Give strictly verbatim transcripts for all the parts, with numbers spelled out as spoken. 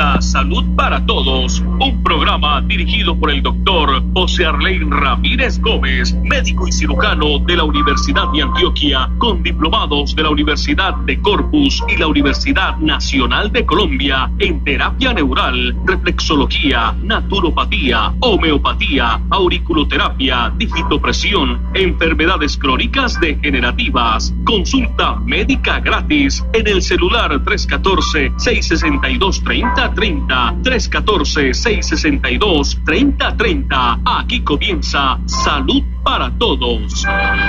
comienza Salud para Todos, un programa dirigido por el doctor José Arlein Ramírez Gómez, médico y cirujano de la Universidad de Antioquia, con diplomados de la Universidad de Corpus y la Universidad Nacional de Colombia en terapia neural, reflexología, naturopatía, homeopatía, auriculoterapia, digitopresión, enfermedades crónicas degenerativas. Consulta médica gratis en el celular tres uno cuatro, seis seis dos, tres cero tres cero, tres uno cuatro, seis seis dos, tres cero tres cero. Aquí comienza Salud para Todos.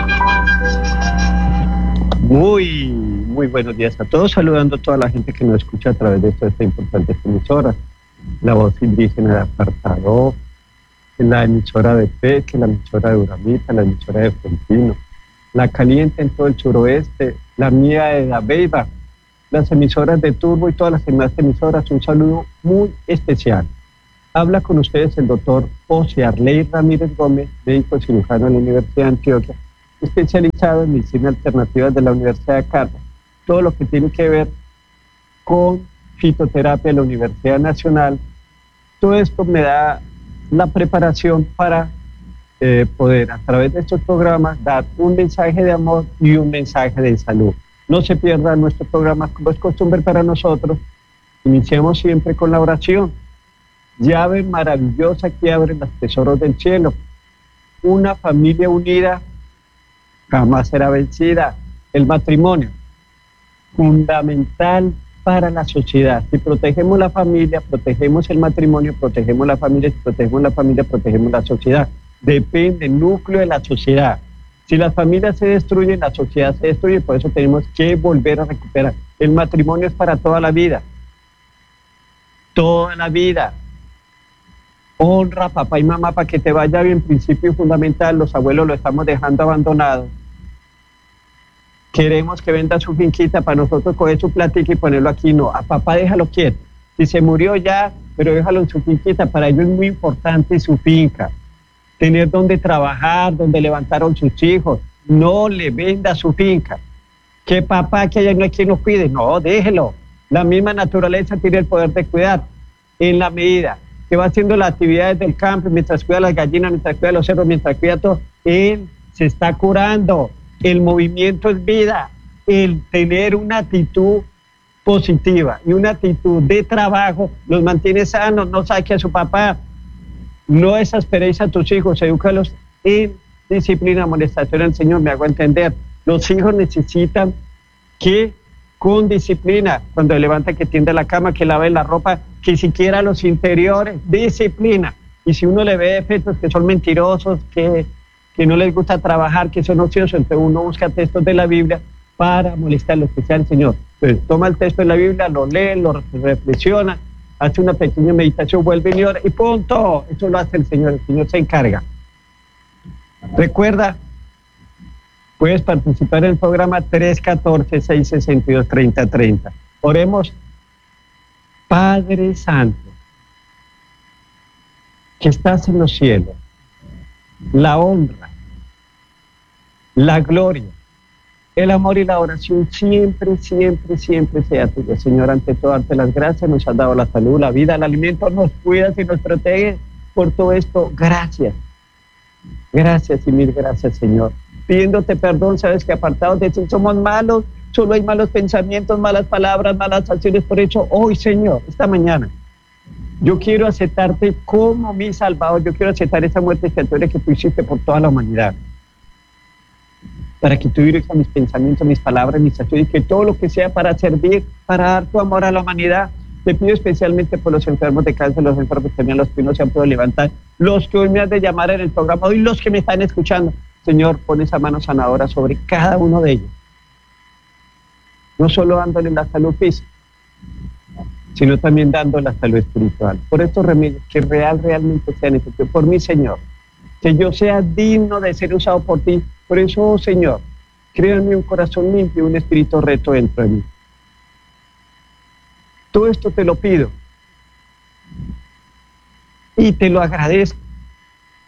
Muy, muy buenos días a todos, saludando a toda la gente que nos escucha a través de esta, esta importante emisora, la voz indígena de Apartado, la emisora de Peque, la emisora de Uramita, la emisora de Frontino, la caliente en todo el suroeste, la mía de La Beiba, las emisoras de Turbo y todas las demás emisoras. Un saludo muy especial. Habla con ustedes el doctor José Arlein Ramírez Gómez, médico cirujano de la Universidad de Antioquia, especializado en medicina alternativa de la Universidad de Carlos. Todo lo que tiene que ver con fitoterapia de la Universidad Nacional. Todo esto me da la preparación para eh, poder, a través de estos programas, dar un mensaje de amor y un mensaje de salud. No se pierdan nuestros programas, como es costumbre para nosotros. Iniciamos siempre con la oración. Llave maravillosa que abre los tesoros del cielo. Una familia unida jamás será vencida. El matrimonio, fundamental para la sociedad. Si protegemos la familia, protegemos el matrimonio, protegemos la familia, si protegemos la familia, protegemos la sociedad. Depende el núcleo de la sociedad. Si las familias se destruyen, la sociedad se destruye, por eso tenemos que volver a recuperar. El matrimonio es para toda la vida. Toda la vida. Honra a papá y mamá para que te vaya bien, principio fundamental. Los abuelos lo estamos dejando abandonado. Queremos que venda su finquita para nosotros coger su platica y ponerlo aquí. No, a papá déjalo quieto. Si se murió ya, pero déjalo en su finquita. Para ellos es muy importante su finca. Tener donde trabajar, donde levantaron sus hijos. No le venda su finca. Que papá, que allá no hay quien lo cuide. No, déjelo. La misma naturaleza tiene el poder de cuidar. En la medida que va haciendo las actividades del campo, mientras cuida las gallinas, mientras cuida los cerros, mientras cuida todo, él se está curando. El movimiento es vida. El tener una actitud positiva y una actitud de trabajo los mantiene sanos. No saque a su papá. No exasperéis a tus hijos, edúcalos en disciplina, amonestación al Señor. Me hago entender. Los hijos necesitan que con disciplina, cuando levanta, que tienda la cama, que lave la ropa, que siquiera los interiores, disciplina. Y si uno le ve defectos, que son mentirosos, que, que no les gusta trabajar, que son ociosos, entonces uno busca textos de la Biblia para molestar lo que sea el Señor. Entonces toma el texto de la Biblia, lo lee, lo reflexiona, hace una pequeña meditación, vuelve y ora, y punto. Eso lo hace el Señor, el Señor se encarga. Recuerda, puedes participar en el programa tres uno cuatro, seis seis dos, tres cero tres cero. Oremos. Padre Santo, que estás en los cielos, la honra, la gloria, el amor y la oración siempre, siempre, siempre sea tuya. Señor, ante todo, darte las gracias. Nos has dado la salud, la vida, el alimento, nos cuidas y nos proteges. Por todo esto, gracias. Gracias y mil gracias, Señor. Pidiéndote perdón, sabes que apartados de ti somos malos, solo hay malos pensamientos, malas palabras, malas acciones. Por eso, hoy, Señor, esta mañana, yo quiero aceptarte como mi Salvador. Yo quiero aceptar esa muerte expiatoria que tú hiciste por toda la humanidad, para que tú dirijas mis pensamientos, mis palabras, mis acciones, y que todo lo que sea para servir, para dar tu amor a la humanidad. Te pido especialmente por los enfermos de cáncer, los enfermos que tenían, los que no se han podido levantar, los que hoy me has de llamar en el programa, hoy los que me están escuchando. Señor, pon esa mano sanadora sobre cada uno de ellos. No solo dándole la salud física, sino también dando la salud espiritual. Por estos remedios que real, realmente sean efectivos. Por mí, Señor, que yo sea digno de ser usado por ti. Por eso, oh Señor, créame un corazón limpio y un espíritu recto dentro de mí. Todo esto te lo pido y te lo agradezco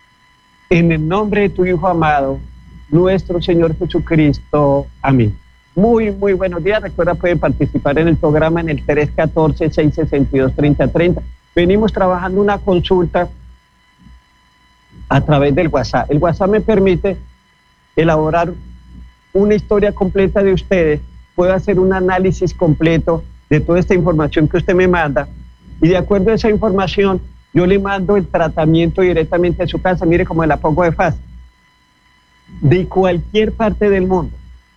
en el nombre de tu Hijo amado, nuestro Señor Jesucristo. Amén. Muy, muy buenos días. Recuerda, pueden participar en el programa en el tres uno cuatro, seis seis dos, tres cero tres cero. Venimos trabajando una consulta a través del WhatsApp. El WhatsApp me permite elaborar una historia completa de ustedes. Puedo hacer un análisis completo de toda esta información que usted me manda. Y de acuerdo a esa información, yo le mando el tratamiento directamente a su casa. Mire cómo la pongo de fácil. De cualquier parte del mundo.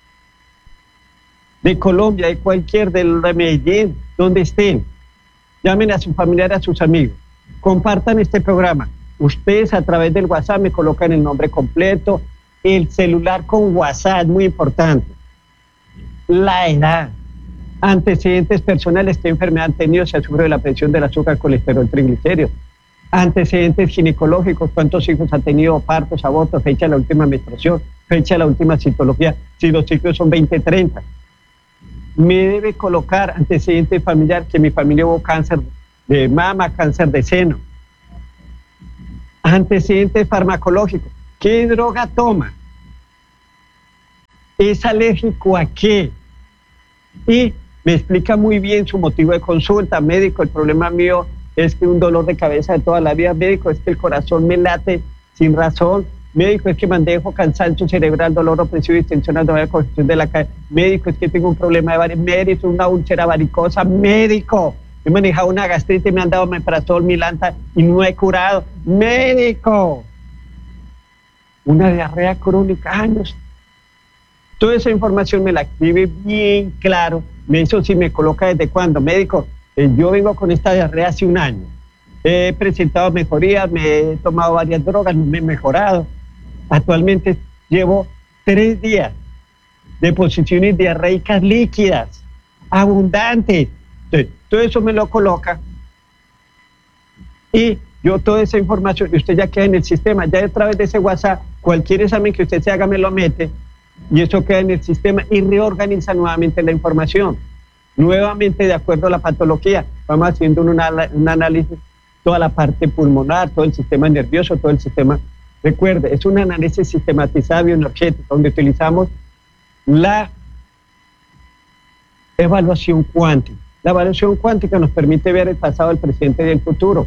De Colombia, de cualquier, de Medellín, donde estén. Llamen a su familiar, a sus amigos. Compartan este programa. Ustedes a través del WhatsApp me colocan el nombre completo, el celular con WhatsApp, muy importante. La edad, antecedentes personales, qué enfermedad han tenido, si ha sufrido de la presión del azúcar, colesterol, triglicéridos. Antecedentes ginecológicos, cuántos hijos ha tenido, partos, abortos, fecha de la última menstruación, fecha de la última citología, si los ciclos son veinte, treinta. Me debe colocar antecedente familiar, que mi familia hubo cáncer de mama, cáncer de seno. Antecedente farmacológico, ¿qué droga toma? ¿Es alérgico a qué? Y me explica muy bien su motivo de consulta. Médico, el problema mío es que un dolor de cabeza de toda la vida. Médico, es que el corazón me late sin razón. Médico, es que manejo cansancio cerebral, dolor opresivo, distensión abdominal, congestión de la cabeza. Médico, es que tengo un problema de varices. Médico, una úlcera varicosa. Médico, he manejado una gastritis, me han dado meprazol, milanta y no he curado. Médico, una diarrea crónica, años. Toda esa información me la escribe bien claro. Me hizo si me coloca desde cuándo. Médico, eh, yo vengo con esta diarrea hace un año. He presentado mejorías, me he tomado varias drogas, no me he mejorado. Actualmente llevo tres días de posiciones diarreicas líquidas, abundantes. Entonces, todo eso me lo coloca y yo toda esa información, y usted ya queda en el sistema, ya a través de ese WhatsApp, cualquier examen que usted se haga me lo mete y eso queda en el sistema y reorganiza nuevamente la información. Nuevamente, de acuerdo a la patología, vamos haciendo un, un análisis, toda la parte pulmonar, todo el sistema nervioso, todo el sistema. Recuerde, es un análisis sistematizado bioenergético, donde utilizamos la evaluación cuántica. La evaluación cuántica nos permite ver el pasado, el presente y el futuro.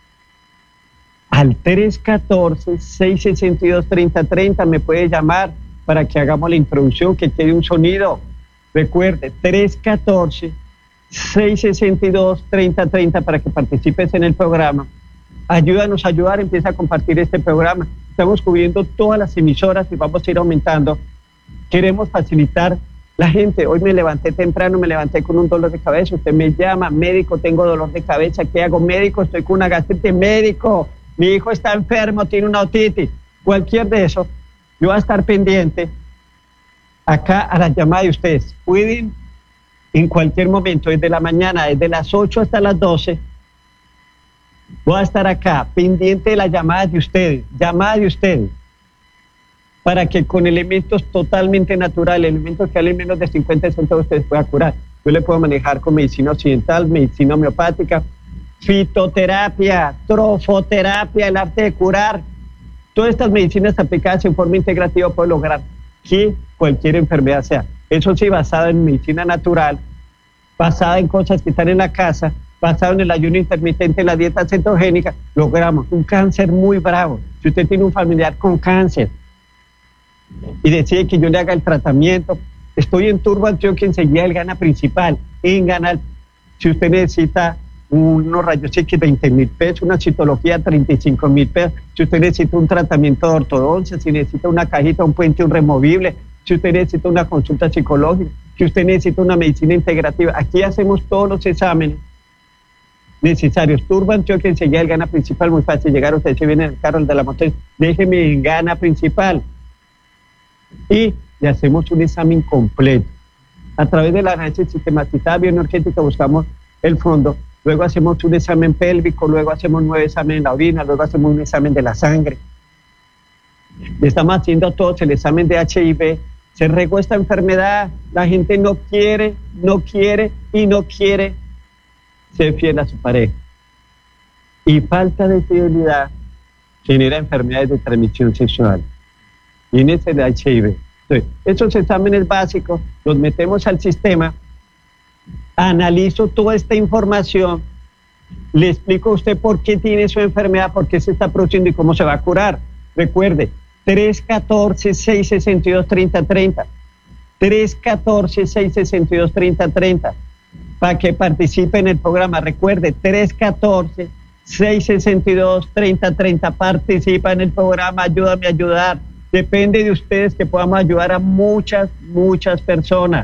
Al tres uno cuatro, seis seis dos, tres cero tres cero me puede llamar para que hagamos la introducción, que quede un sonido. Recuerde, tres uno cuatro, seis seis dos, tres cero tres cero para que participes en el programa. Ayúdanos a ayudar, empieza a compartir este programa. Estamos cubriendo todas las emisoras y vamos a ir aumentando. Queremos facilitar la gente. Hoy me levanté temprano, me levanté con un dolor de cabeza. Usted me llama, médico, tengo dolor de cabeza. ¿Qué hago? Médico, estoy con una gastritis. Médico, mi hijo está enfermo, tiene una otitis. Cualquier de eso, yo voy a estar pendiente acá a la llamada de ustedes. Pueden en cualquier momento, desde la mañana, desde las ocho hasta las doce, voy a estar acá pendiente de las llamadas de ustedes, llamadas de ustedes, para que con elementos totalmente naturales, elementos que valen menos de cincuenta centavos, ustedes puedan curar. Yo le puedo manejar con medicina occidental, medicina homeopática, fitoterapia, trofoterapia, el arte de curar. Todas estas medicinas aplicadas en forma integrativa pueden lograr que cualquier enfermedad sea. Eso sí, basada en medicina natural, basada en cosas que están en la casa, basado en el ayuno intermitente, la dieta cetogénica, logramos un cáncer muy bravo. Si usted tiene un familiar con cáncer y decide que yo le haga el tratamiento, estoy en Turbo Antioquia, enseguida el Gana Principal, en Gana, si usted necesita unos rayos X, veinte mil pesos, una citología, treinta y cinco mil pesos, si usted necesita un tratamiento de ortodoncia, si necesita una cajita, un puente, un removible, si usted necesita una consulta psicológica, si usted necesita una medicina integrativa, aquí hacemos todos los exámenes necesarios. Turbo Antioquia, enseguida el Gana Principal, muy fácil llegar. Usted se viene en el carro, el de la moto, déjeme en Gana Principal y le hacemos un examen completo. A través de la análisis sistematizada bioenergética buscamos el fondo, luego hacemos un examen pélvico, luego hacemos nueve exámenes en la orina, luego hacemos un examen de la sangre. Le estamos haciendo todos el examen de H I V. Se regó esta enfermedad, la gente no quiere, no quiere y no quiere ser fiel a su pareja. Y falta de fidelidad genera enfermedades de transmisión sexual. Y en ese de H I V. Entonces, esos exámenes básicos los metemos al sistema, analizo toda esta información, le explico a usted por qué tiene su enfermedad, por qué se está produciendo y cómo se va a curar. Recuerde, tres uno cuatro, seis seis dos, tres cero tres cero. tres uno cuatro, seis seis dos, tres cero tres cero. Para que participe en el programa. Recuerde, tres uno cuatro, seis seis dos, tres cero tres cero. Participa en el programa, ayúdame a ayudar. Depende de ustedes que podamos ayudar a muchas, muchas personas.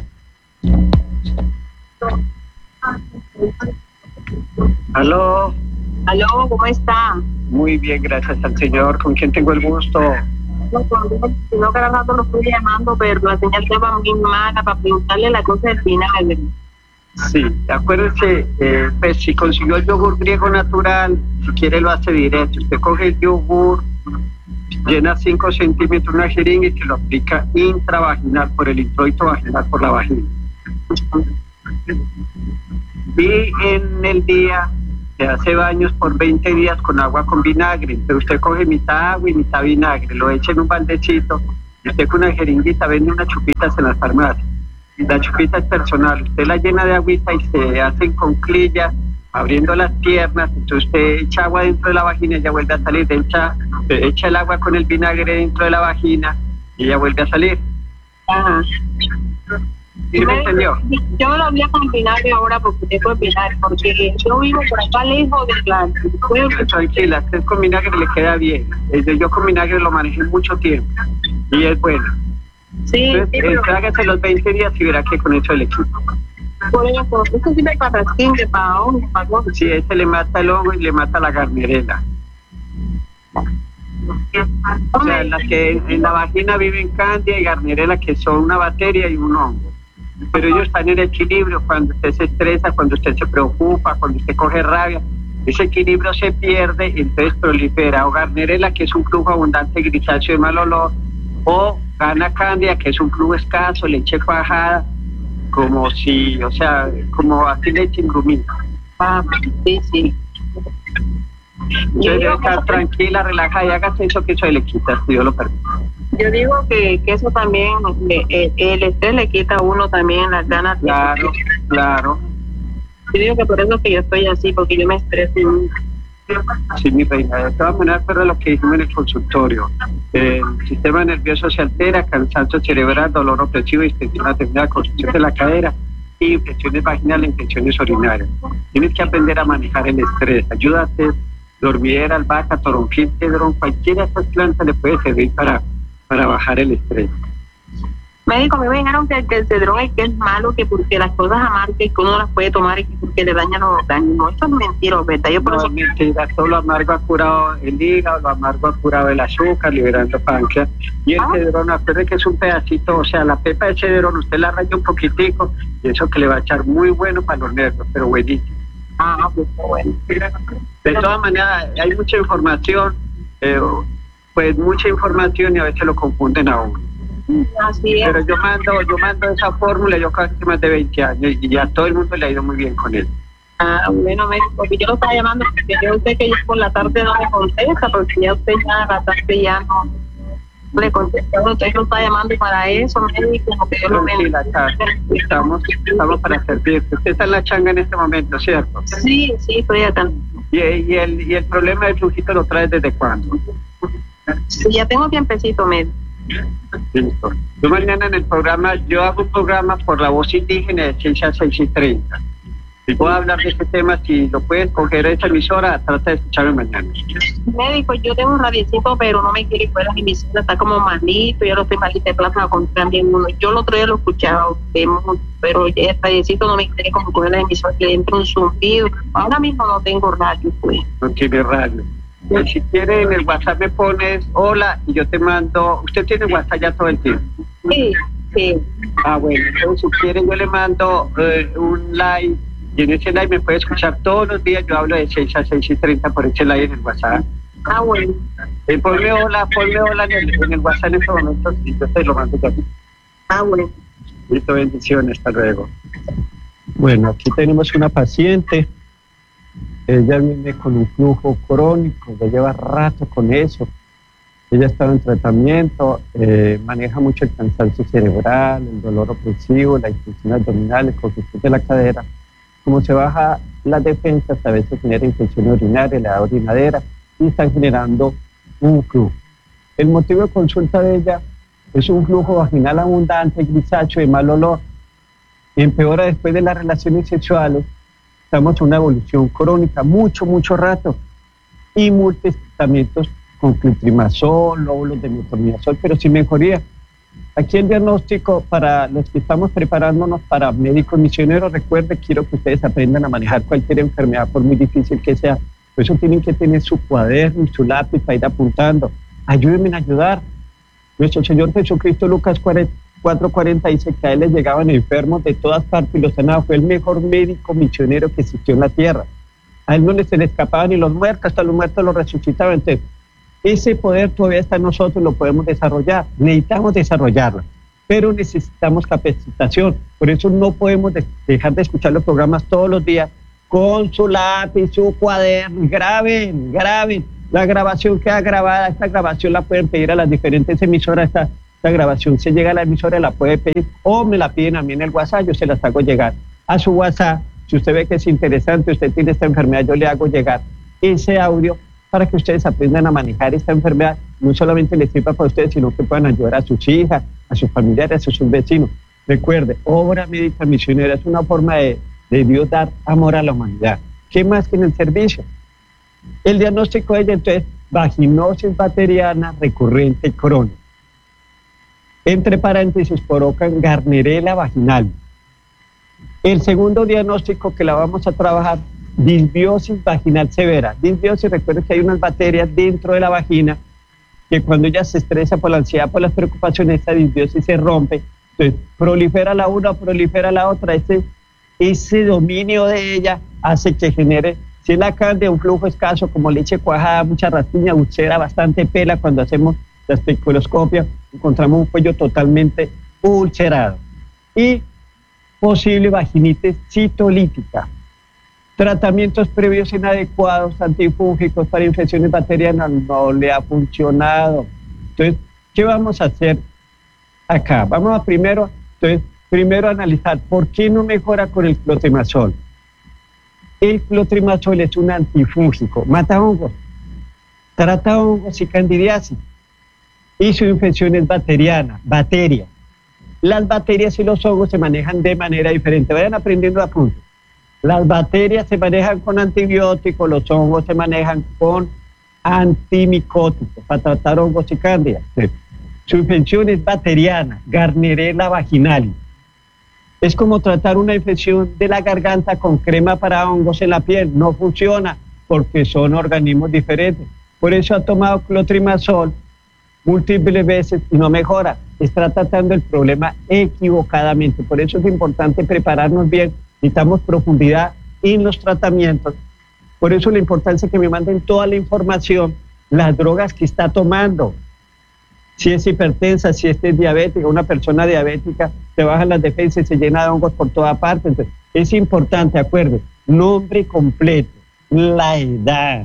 Aló. Aló, ¿cómo está? Muy bien, gracias al Señor. ¿Con quién tengo el gusto? No, no, cada rato lo estoy llamando, pero la señal estaba muy mala para preguntarle la cosa del vinagre. Sí, acuérdese, eh, pues si consiguió el yogur griego natural, si quiere lo hace directo. Usted coge el yogur, llena cinco centímetros una jeringa y se lo aplica intravaginal por el introito vaginal por la vagina. Y en el día se hace baños por veinte días con agua con vinagre, pero usted coge mitad agua y mitad vinagre, lo echa en un baldecito y usted con una jeringuita vende unas chupitas en las farmacias. La chupita es personal, usted la llena de agüita y se hacen con clilla, abriendo las piernas, entonces usted echa agua dentro de la vagina y ella vuelve a salir, echa, echa el agua con el vinagre dentro de la vagina y ella vuelve a salir. Ajá. ¿Sí me entendió? Yo me lo había con vinagre ahora porque tengo el vinagre, porque yo vivo por acá lejos de la... Tranquila, usted con vinagre le queda bien. Yo con vinagre lo manejé mucho tiempo y es bueno. Sí, entonces, sí, pero... hágase los veinte días y verá que con eso el equipo. Por eso, eso sirve para rasquingue, para hongo, para hongo. Sí, ese le mata el hongo y le mata la garnerela. O sea, las que en la vagina viven candia y garnerela, que son una bacteria y un hongo. Pero ellos están en equilibrio cuando usted se estresa, cuando usted se preocupa, cuando usted coge rabia. Ese equilibrio se pierde y entonces prolifera o garnerela, que es un flujo abundante grisáceo de mal olor, o gana candia, que es un flujo escaso, leche cuajada, como si, o sea, como así leche ingrumida. Ah, sí, sí. Yo debe estar tranquila, relajada y hágase eso que eso le quita, si Dios lo permite. Yo digo que, que eso también, eh, el estrés le quita a uno también las ganas. Claro, de... claro. Yo digo que por eso que yo estoy así, porque yo me estreso. Sí, mi reina, de todas maneras, pero lo que dijimos en el consultorio, el sistema nervioso se altera, cansancio cerebral, dolor opresivo, distensión lateral, construcción de la cadera, infecciones vaginales, infecciones urinarias. Tienes que aprender a manejar el estrés. Ayúdate, dormidera, albahaca, toronjil, cedrón, cualquiera de estas plantas le puede servir para, para bajar el estrés. Médico, me dijeron que, que el cedrón es que es malo, que porque las cosas amargas que uno las puede tomar y que porque le dañan los organismos. Eso es mentira, ¿verdad? Yo por no, eso... es mentira. Todo lo amargo ha curado el hígado, lo amargo ha curado el azúcar, liberando páncreas. Y el ah. cedrón, acuerde que es un pedacito, o sea, la pepa de cedrón, usted la raya un poquitico y eso que le va a echar muy bueno para los nervios, pero buenísimo. Ah, pues bueno. De todas maneras, hay mucha información, eh, pues mucha información y a veces lo confunden a uno. Así es. Pero yo mando, yo mando esa fórmula, yo casi más de veinte años y ya todo el mundo le ha ido muy bien con él. Ah, bueno, médico, yo lo estaba llamando porque yo sé que ya por la tarde no me contesta, porque ya usted ya a la tarde ya no le contesta, usted lo está llamando para eso, médico, porque yo lo veo. Estamos, estamos para servirte. Usted está en la changa en este momento, ¿cierto? Sí, sí, estoy acá. ¿Y, y, el, y el problema del flujito lo traes desde cuándo? Sí, ya tengo tiempecito, médico. Listo. Yo mañana en el programa, yo hago un programa por la voz indígena de Ciencia seis y treinta. Si puedo hablar de este tema, si lo puedes coger esa emisora, trata de escucharme mañana. Médico, yo tengo un radiecito, pero no me quiere ir la emisora, está como malito, yo lo estoy malito de plasma con también uno. Yo el otro día lo escuchaba, pero el radiecito no me quiere como coger la emisora, que le entra un zumbido. Ahora mismo no tengo radio, pues. No tiene radio. Y si quiere en el WhatsApp me pones hola y yo te mando. ¿Usted tiene WhatsApp ya todo el tiempo? Sí, sí. Ah, bueno, entonces si quiere yo le mando eh, un live y en ese live me puede escuchar todos los días. Yo hablo de seis a seis y treinta por ese live en el WhatsApp. Ah, bueno. Eh, ponme hola, ponme hola en el, en el WhatsApp en este momento y yo te lo mando también. Ah, bueno. Listo, bendiciones, hasta luego. Bueno, aquí tenemos una paciente. Ella viene con un flujo crónico, ya lleva rato con eso. Ella estaba en tratamiento, eh, maneja mucho el cansancio cerebral, el dolor opresivo, la infección abdominal, el congestión de la cadera. Como se baja las defensas, a veces genera infección urinaria, la orinadera, y están generando un flujo. El motivo de consulta de ella es un flujo vaginal abundante, grisáceo, de mal olor. Empeora después de las relaciones sexuales. Estamos en una evolución crónica, mucho, mucho rato, y múltiples tratamientos con clotrimazol, lóbulos de metronidazol, pero sin mejoría. Aquí el diagnóstico para los que estamos preparándonos para médicos misioneros, recuerde, quiero que ustedes aprendan a manejar cualquier enfermedad, por muy difícil que sea. Por eso tienen que tener su cuaderno y su lápiz para ir apuntando. Ayúdenme a ayudar. Nuestro Señor Jesucristo, Lucas cuatro cuarenta, dice que a él les llegaban enfermos de todas partes y los sanaba. Fue el mejor médico misionero que existió en la tierra. A él no les se le escapaban ni los muertos, hasta los muertos los resucitaban. Entonces, ese poder todavía está en nosotros, lo podemos desarrollar. Necesitamos desarrollarlo, pero necesitamos capacitación. Por eso no podemos de dejar de escuchar los programas todos los días con su lápiz, su cuaderno. Graben, graben. La grabación queda grabada. Esta grabación la pueden pedir a las diferentes emisoras. Esta, esta grabación se llega a la emisora, la puede pedir o me la piden a mí en el WhatsApp. Yo se las hago llegar a su WhatsApp. Si usted ve que es interesante, usted tiene esta enfermedad, yo le hago llegar ese audio para que ustedes aprendan a manejar esta enfermedad. No solamente les sirva para ustedes, sino que puedan ayudar a sus hijas, a sus familiares, a sus vecinos. Recuerde, obra médica misionera es una forma de, de Dios dar amor a la humanidad. ¿Qué más que en el servicio? El diagnóstico de ella, entonces, vaginosis bacteriana recurrente crónica. Entre paréntesis, provocan Gardnerella vaginal. El segundo diagnóstico que la vamos a trabajar, disbiosis vaginal severa. Disbiosis, recuerden que hay unas bacterias dentro de la vagina que cuando ella se estresa por la ansiedad, por las preocupaciones, esa disbiosis se rompe. Entonces, prolifera la una, prolifera la otra. Ese, ese dominio de ella hace que genere, si es la cándida, un flujo escaso como leche cuajada, mucha rastiña, úlcera, bastante pela. Cuando hacemos la especuloscopia, encontramos un cuello totalmente ulcerado. Y posible vaginitis citolítica. Tratamientos previos inadecuados, antifúngicos para infecciones bacterianas, no le ha funcionado. Entonces, ¿qué vamos a hacer acá? Vamos a primero, entonces, primero analizar por qué no mejora con el clotrimazol. El clotrimazol es un antifúngico, mata hongos, trata hongos y candidiasis, y su infección es bacteriana, bacteria. Las bacterias y los hongos se manejan de manera diferente. Vayan aprendiendo a punto. Las bacterias se manejan con antibióticos, los hongos se manejan con antimicóticos para tratar hongos y cándidas. Su infección es bacteriana, Gardnerella vaginalis. Es como tratar una infección de la garganta con crema para hongos en la piel. No funciona porque son organismos diferentes. Por eso ha tomado clotrimazol múltiples veces y no mejora. Está tratando el problema equivocadamente. Por eso es importante prepararnos bien. Necesitamos profundidad en los tratamientos. Por eso la importancia que me manden toda la información, las drogas que está tomando. Si es hipertensa, si es diabética, una persona diabética, se bajan las defensas y se llena de hongos por toda parte. Entonces, es importante, acuérdense, nombre completo, la edad,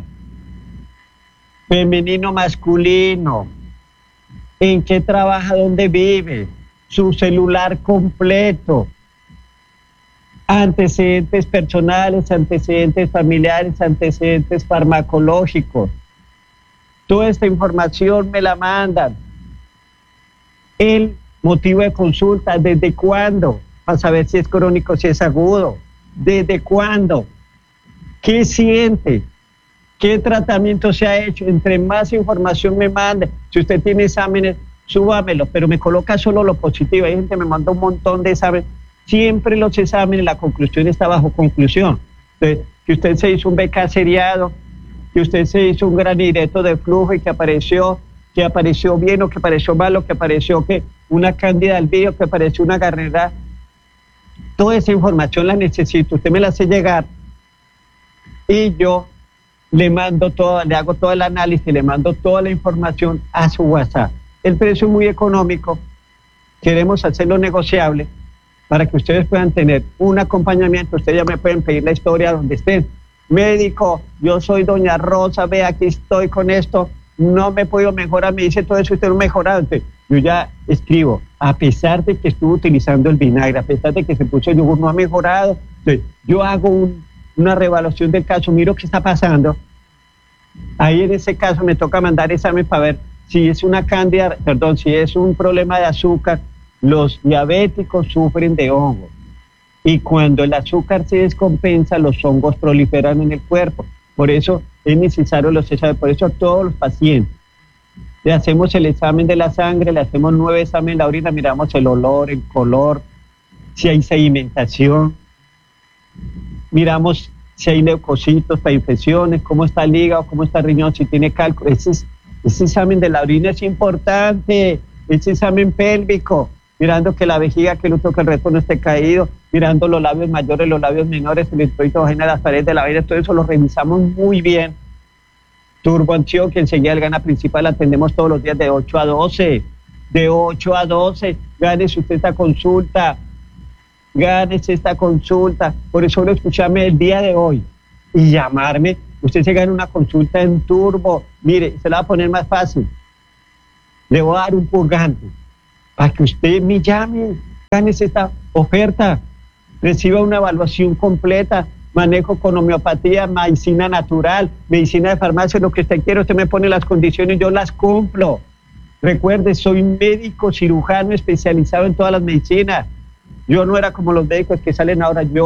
femenino, masculino, en qué trabaja, dónde vive, su celular completo, antecedentes personales, antecedentes familiares, antecedentes farmacológicos. Toda esta información me la mandan. El motivo de consulta, ¿desde cuándo? Para saber si es crónico, si es agudo. ¿Desde cuándo? ¿Qué siente? ¿Qué tratamiento se ha hecho? Entre más información me mande. Si usted tiene exámenes, súbamelo, pero me coloca solo lo positivo. Hay gente que me manda un montón de exámenes. Siempre los exámenes, la conclusión está bajo conclusión. Entonces, que usted se hizo un B K seriado, que usted se hizo un granireto de flujo y que apareció, que apareció bien o que apareció mal, o que apareció que una cándida al vídeo, que apareció una Gardnerella. Toda esa información la necesito. Usted me la hace llegar y yo le mando todo, le hago todo el análisis, le mando toda la información a su WhatsApp. El precio es muy económico, queremos hacerlo negociable para que ustedes puedan tener un acompañamiento. Ustedes ya me pueden pedir la historia donde estén. Médico, yo soy doña Rosa, ve, aquí estoy con esto, no me he podido mejorar, me dice todo eso, usted no ha mejorado. Entonces, yo ya escribo, a pesar de que estuvo utilizando el vinagre, a pesar de que se puso el yogur, no ha mejorado. Entonces, yo hago un, una reevaluación del caso, miro qué está pasando. Ahí en ese caso me toca mandar examen para ver si es una cándida, perdón, si es un problema de azúcar. Los diabéticos sufren de hongos y cuando el azúcar se descompensa, los hongos proliferan en el cuerpo. Por eso es necesario los exámenes, por eso a todos los pacientes le hacemos el examen de la sangre, le hacemos nueve exámenes de la orina, miramos el olor, el color, si hay sedimentación, miramos si hay leucocitos para infecciones, cómo está el hígado, cómo está el riñón, si tiene cálculo. Ese, es, ese examen de la orina es importante, ese examen pélvico, mirando que la vejiga, que el útero, que el resto no esté caído, mirando los labios mayores, los labios menores, el introito vagina, las paredes de la vagina, todo eso lo revisamos muy bien. Turbo Antioquia, enseguida el Gana Principal, atendemos todos los días de ocho a doce, de ocho a doce, gánese usted esta consulta, gánese esta consulta, por eso lo escuchame el día de hoy y llamarme, usted se gana una consulta en Turbo, mire, se la va a poner más fácil, le voy a dar un purgante, para que usted me llame, gánese esta oferta, reciba una evaluación completa, manejo con homeopatía, medicina natural, medicina de farmacia, lo que usted quiera, usted me pone las condiciones, yo las cumplo. Recuerde, soy médico cirujano especializado en todas las medicinas. Yo no era como los médicos que salen ahora, yo